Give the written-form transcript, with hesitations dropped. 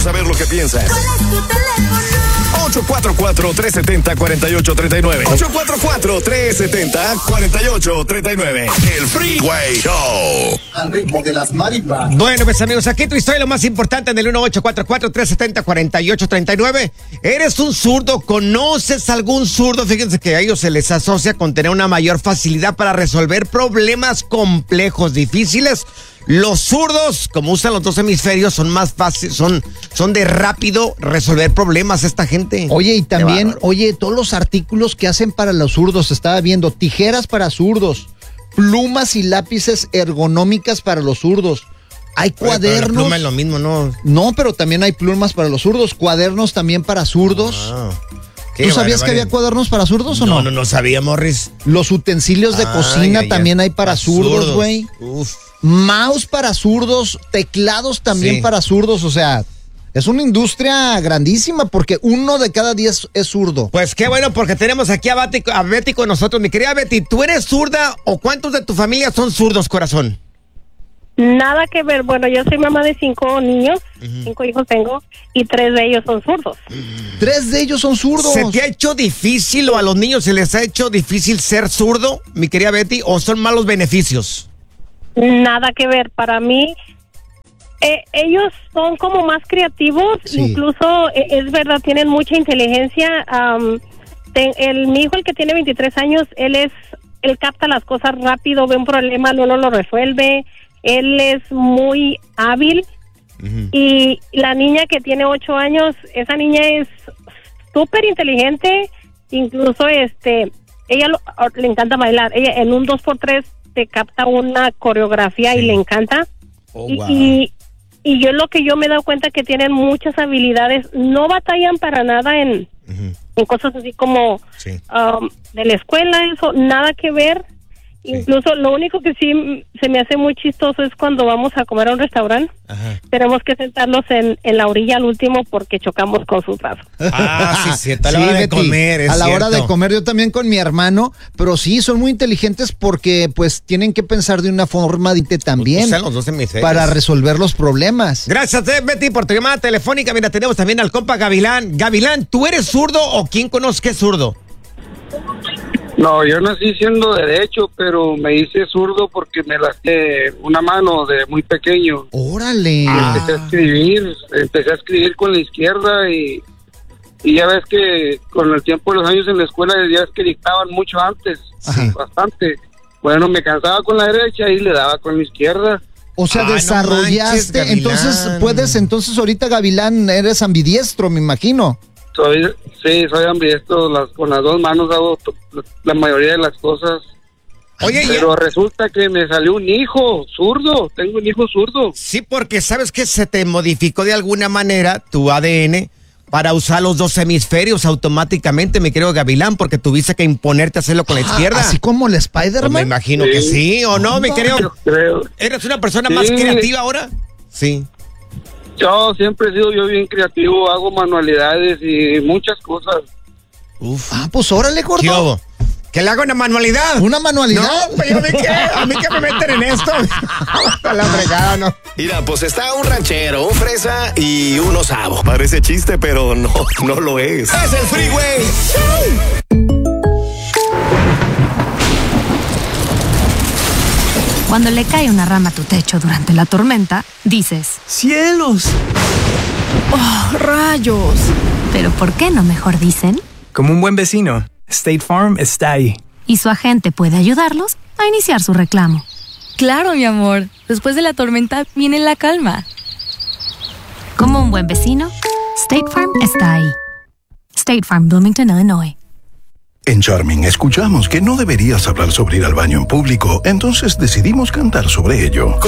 saber lo que piensas. ¿Cuál es tu teléfono? 844-370-4839. 844-370-4839. El Freeway Show. Al ritmo de las marimbas. Bueno, pues amigos, aquí tu historia, lo más importante en el 1844-370-4839. ¿Eres un zurdo? ¿Conoces algún zurdo? Fíjense que a ellos se les asocia con tener una mayor facilidad para resolver problemas complejos, difíciles. Los zurdos, como usan los dos hemisferios, son más fáciles, son de rápido resolver problemas esta gente. Oye, y también, todos los artículos que hacen para los zurdos, estaba viendo, tijeras para zurdos, plumas y lápices ergonómicas para los zurdos. Hay cuadernos. Pero la pluma es lo mismo, ¿no? No, pero también hay plumas para los zurdos, cuadernos también para zurdos. ¿Tú sabías que había cuadernos para zurdos o no? No sabía, Morris. Los utensilios de cocina también hay para zurdos, güey. Mouse para zurdos, teclados también para zurdos, o sea, es una industria grandísima porque 1 de cada 10 es zurdo. Pues qué bueno, porque tenemos aquí a Betty con nosotros. Mi querida Betty, ¿tú eres zurda o cuántos de tu familia son zurdos, corazón? Nada que ver. Bueno, yo soy mamá de 5 niños, 5 hijos tengo, y 3 de ellos son zurdos. 3 de ellos son zurdos. ¿Se te ha hecho difícil o a los niños se les ha hecho difícil ser zurdo, mi querida Betty, o son malos beneficios? Nada que ver. Para mí, ellos son como más creativos, incluso, es verdad, tienen mucha inteligencia. Mi hijo, el que tiene 23 años, él capta las cosas rápido, ve un problema, luego lo resuelve. Él es muy hábil. Y la niña que tiene 8 años, esa niña es súper inteligente. Incluso ella le encanta bailar. Ella en un 2x3 te capta una coreografía y le encanta. Y yo lo que yo me he dado cuenta que tienen muchas habilidades. No batallan para nada en cosas así como de la escuela, eso, nada que ver. Incluso lo único que sí se me hace muy chistoso es cuando vamos a comer a un restaurante. Tenemos que sentarnos en la orilla al último porque chocamos con sus brazos. Sí, a la hora de comer, a la hora de comer, yo también con mi hermano, pero sí, son muy inteligentes porque pues tienen que pensar de una forma también los dos hemisferios para resolver los problemas. Gracias, Betty, por tu llamada telefónica. Mira, tenemos también al compa Gavilán. Gavilán, ¿tú eres zurdo o quién conoce que es zurdo? No, yo nací siendo derecho, pero me hice zurdo porque me lastimé una mano de muy pequeño. ¡Órale! Empecé a escribir con la izquierda y ya ves que con el tiempo de los años en la escuela ya es que dictaban mucho antes, bastante. Bueno, me cansaba con la derecha y le daba con la izquierda. O sea, desarrollaste, no manches, entonces ahorita Gavilán eres ambidiestro, me imagino. Soy ambidiestro, con las 2 manos hago la mayoría de las cosas. Oye, pero resulta que me salió un hijo zurdo, tengo un hijo zurdo. Sí, porque sabes que se te modificó de alguna manera tu ADN para usar los dos hemisferios automáticamente, mi querido Gavilán, porque tuviste que imponerte a hacerlo con la izquierda. ¿Así como el Spider-Man? Pues me imagino que sí, ¿o no, mi querido? Yo creo. ¿Eres una persona más creativa ahora? Sí. Yo siempre he sido bien creativo, hago manualidades y muchas cosas. Pues órale, gordo. ¿Qué hubo? ¿Que le haga una manualidad? ¿Una manualidad? No, pues a mí que me meten en esto. A la fregada, ¿no? Mira, pues está un ranchero, un fresa y un osavo. Parece chiste, pero no lo es. ¡Es el Freeway Show! Cuando le cae una rama a tu techo durante la tormenta, dices: ¡cielos! ¡Oh, rayos! ¿Pero por qué no mejor dicen? Como un buen vecino, State Farm está ahí. Y su agente puede ayudarlos a iniciar su reclamo. Claro, mi amor. Después de la tormenta viene la calma. Como un buen vecino, State Farm está ahí. State Farm, Bloomington, Illinois. En Charming escuchamos que no deberías hablar sobre ir al baño en público, entonces decidimos cantar sobre ello.